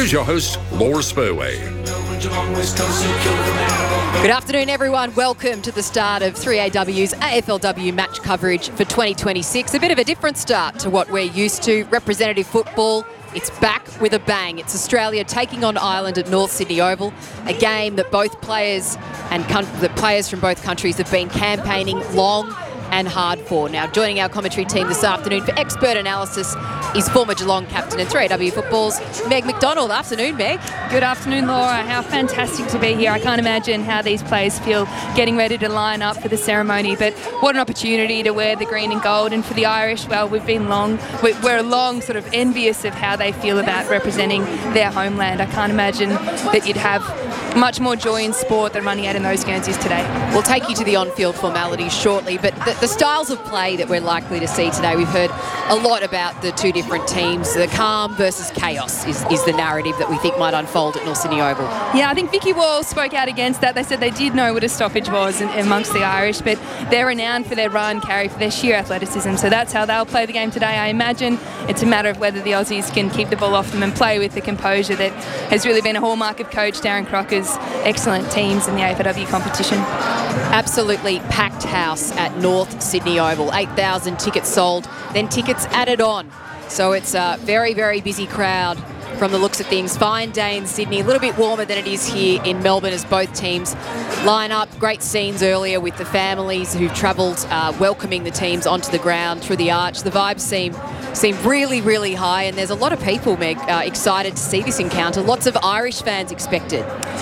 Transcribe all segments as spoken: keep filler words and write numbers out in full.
Here's your host, Laura Spurway. Good afternoon, everyone. Welcome to the start of three A W's A F L W match coverage for twenty twenty-six. A bit of a different start to what we're used to. Representative football, it's back with a bang. It's Australia taking on Ireland at North Sydney Oval, a game that both players and the players from both countries have been campaigning long and hard for. Now, joining our commentary team this afternoon for expert analysis is former Geelong captain and three A W football's Meg McDonald. Afternoon, Meg. Good afternoon, Laura. How fantastic to be here. I can't imagine how these players feel getting ready to line up for the ceremony, but what an opportunity to wear the green and gold. And for the Irish, well, we've been long, we're long sort of envious of how they feel about representing their homeland. I can't imagine that you'd have much more joy in sport than running out in those Guernseys today. We'll take you to the on-field formalities shortly, but the, the styles of play that we're likely to see today, we've heard a lot about the two different teams. The calm versus chaos is, is the narrative that we think might unfold at North Sydney Oval. Yeah, I think Vicky Wall spoke out against that. They said they did know what a stoppage was in, amongst the Irish, but they're renowned for their run, carry, for their sheer athleticism, so that's how they'll play the game today. I imagine it's a matter of whether the Aussies can keep the ball off them and play with the composure that has really been a hallmark of coach Darren Crocker's excellent teams in the A F L W competition. Absolutely packed house at North Sydney Oval. eight thousand tickets sold, then tickets added on. So it's a very, very busy crowd from the looks of things. Fine day in Sydney, a little bit warmer than it is here in Melbourne as both teams line up. Great scenes earlier with the families who've travelled uh, welcoming the teams onto the ground through the arch. The vibes seem seem really, really high, and there's a lot of people, Meg, uh, excited to see this encounter. Lots of Irish fans expected.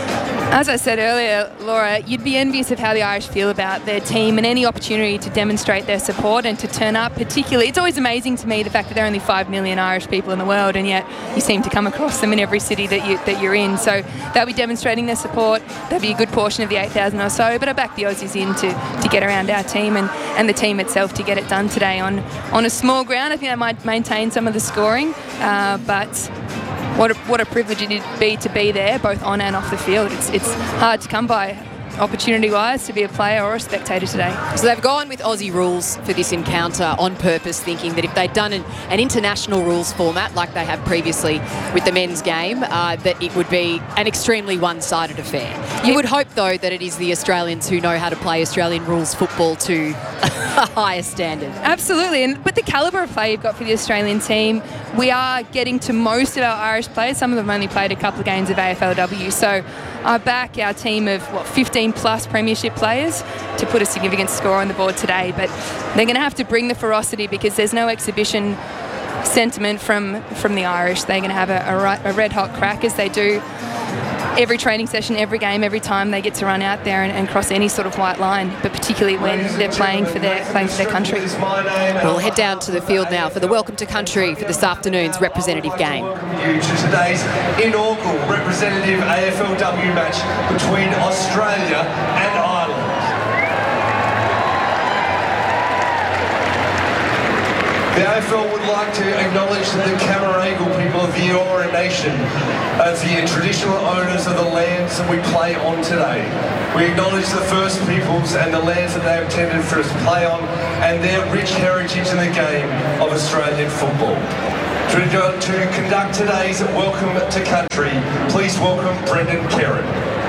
As I said earlier, Laura, you'd be envious of how the Irish feel about their team and any opportunity to demonstrate their support and to turn up particularly. It's always amazing to me the fact that there are only five million Irish people in the world, and yet you seem to come across them in every city that, you, that you're in. So they'll be demonstrating their support. There'll be a good portion of the eight thousand or so, but I back the Aussies in to, to get around our team and, and the team itself to get it done today on, on a small ground. I think that might maintain some of the scoring, uh, but What a, what a privilege it'd be to be there, both on and off the field. It's, it's hard to come by, opportunity-wise, to be a player or a spectator today. So they've gone with Aussie rules for this encounter on purpose, thinking that if they'd done an, an international rules format like they have previously with the men's game, uh, that it would be an extremely one-sided affair. You would hope, though, that it is the Australians who know how to play Australian rules football to a higher standard. Absolutely, and with the calibre of play you've got for the Australian team, we are getting to most of our Irish players. Some of them only played a couple of games of A F L W, so I back our team of, what, fifteen plus premiership players to put a significant score on the board today, but they're going to have to bring the ferocity because there's no exhibition sentiment from, from the Irish. They're going to have a, a, a red-hot crack as they do every training session, every game, every time they get to run out there and, and cross any sort of white line, but particularly when they're playing for their playing for their country. We'll head down to the field now for the Welcome to Country for this afternoon's representative game. You to today's inaugural representative A F L W match between Australia and Ireland. The A F L would like to acknowledge the Camaragal people of the Eora Nation as the traditional owners of the lands that we play on today. We acknowledge the First Peoples and the lands that they have tended for us to play on and their rich heritage in the game of Australian football. To, to conduct today's Welcome to Country, please welcome Brendan Kerrin.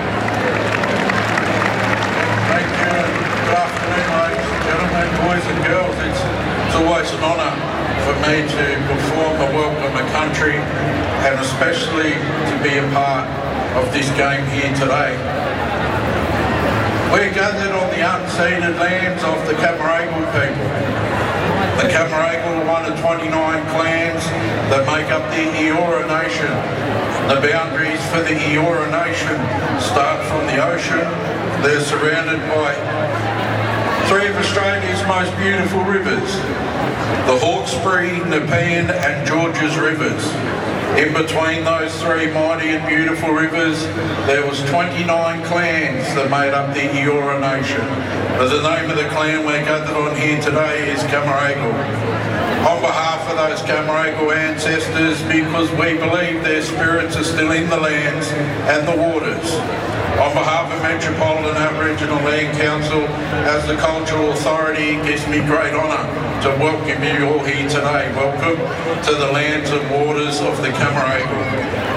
Thank you. Good afternoon, ladies and gentlemen, boys and girls. It's It's always an honour for me to perform the Welcome to Country and especially to be a part of this game here today. We're gathered on the unceded lands of the Camaragal people. The Camaragal are one of twenty-nine clans that make up the Eora Nation. The boundaries for the Eora Nation start from the ocean. They're surrounded by three of Australia's most beautiful rivers, the Hawkesbury, Nepean and Georges rivers. In between those three mighty and beautiful rivers, there was twenty-nine clans that made up the Eora Nation. But the name of the clan we're gathered on here today is Camaragal. On behalf of those Camaragal ancestors, because we believe their spirits are still in the lands and the waters. On behalf of Metropolitan Aboriginal Land Council, as the cultural authority, it gives me great honour to welcome you all here today. Welcome to the lands and waters of the Camaragal.